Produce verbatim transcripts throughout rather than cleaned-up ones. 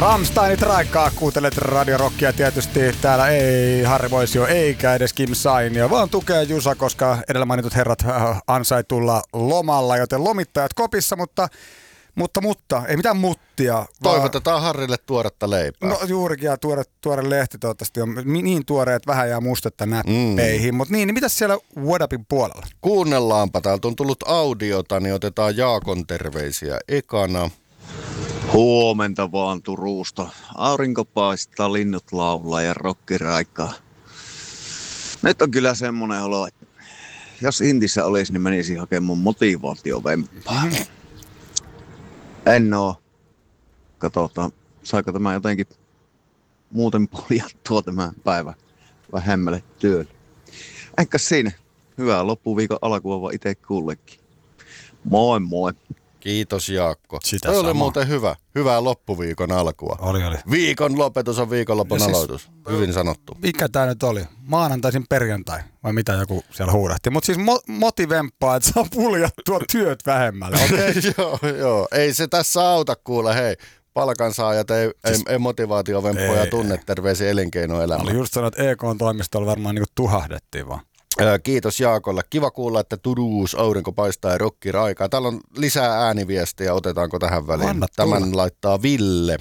Rammsteinit raikaa, kuuntelet Radio Rockia tietysti. Täällä ei Harri Voisio eikä edes Kim Sainia, vaan tukea Jusa, koska edellä mainitut herrat ansaitulla lomalla, joten lomittajat kopissa, mutta, mutta, mutta ei mitään muttia. Toivotetaan Harrille tuoretta leipää. No juurikin, ja tuore, tuore lehti toivottavasti on niin tuore, että vähän jää mustetta näppeihin. Mm. Mutta niin, niin mitäs siellä What Upin puolella? Kuunnellaanpa, täältä on tullut audiota, niin otetaan Jaakon terveisiä ekana. Huomenta vaan Turusta. Aurinko paistaa, linnut laulaa ja rokki raikaa. Nyt on kyllä semmoinen olo, että jos Intissä olisi, niin menisi hakemaan motivaatiovemppaa. Mm-hmm. En oo. Katsotaan, saako tämä jotenkin muuten poljattua tämä päivä vähemmälle työlle. Eikä siinä. Hyvää loppuviikon alkua vaan itse kullekin. Moi moi. Kiitos Jaakko. Sitä Toi oli sama. muuten hyvä. Hyvää loppuviikon alkua. Oli, oli. Viikon lopetus on viikonlopun Ja siis- aloitus. Hyvin sanottu. Mikä tää nyt oli? Maanantaisin perjantai, vai mitä joku siellä huudahti. Mutta siis mo- motivemppaa, että saa puljattua työt vähemmälle, okei? Okay? joo, joo. Ei se tässä auta kuule, hei. Palkansaajat ei, siis, ei, ei motivaatiovemppoja ei, tunne, terveisiä elinkeinoelämää. Oli just sanonut, että E K-toimistolla varmaan niinku tuhahdettiin vaan. Ää, Kiitos Jaakolle. Kiva kuulla, että Turuus, aurinko paistaa ja rokki raikaa. Täällä on lisää ääniviestejä, otetaanko tähän väliin? Anna Tämän tulla. laittaa Ville.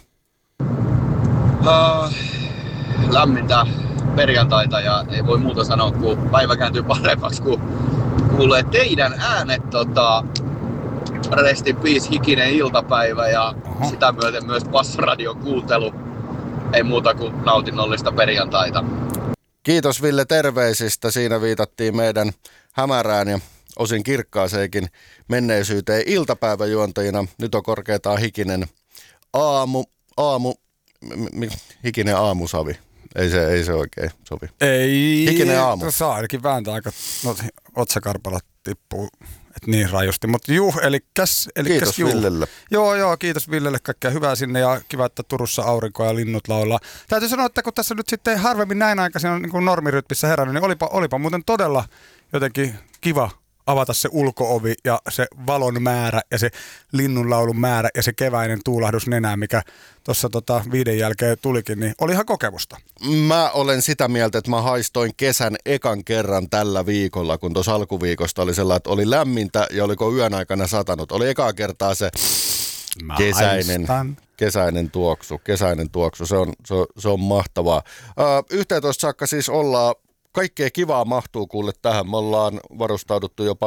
Uh, lämmintä perjantaita ja ei voi muuta sanoa, kun päivä kääntyy paremmaksi, kun kuulee teidän äänet. Tota, rest in peace, hikinen iltapäivä ja Oho. sitä myöten myös Passaradion kuuntelu. Ei muuta kuin nautinnollista perjantaita. Kiitos Ville terveisistä. Siinä viitattiin meidän hämärään ja osin kirkkaaseenkin menneisyyteen iltapäiväjuontajina. Nyt on korkeintaan hikinen aamu, aamu, m- m- hikinen aamusavi. Ei se, ei se oikein sovi. Ei, Hikinen aamu. saa ainakin vääntää aika, no, otsakarpala tippuu, että niin rajusti. Mutta juu, elikkäs, elikkäs Kiitos juu. Villelle. Joo, joo, kiitos Villelle, kaikkea hyvää sinne ja kiva, että Turussa aurinko ja linnut laulaa. Täytyy sanoa, että kun tässä nyt sitten harvemmin näin aikaisin on niin kuin normirytmissä herännyt, niin olipa, olipa muuten todella jotenkin kiva avata se ulko-ovi ja se valon määrä ja se linnunlaulun määrä ja se keväinen tuulahdus nenään, mikä tuossa tota viiden jälkeen tulikin, niin oli ihan kokemusta. Mä olen sitä mieltä, että mä haistoin kesän ekan kerran tällä viikolla, kun tuossa alkuviikosta oli sellainen, että oli lämmintä ja oliko yön aikana satanut. Oli ekaa kertaa se Mä kesäinen, haistan. kesäinen tuoksu, kesäinen tuoksu, se on, se on, se on mahtavaa. Ö, yhteentoista saakka siis ollaan, kaikkea kivaa mahtuu kuule tähän, me ollaan varustauduttu jopa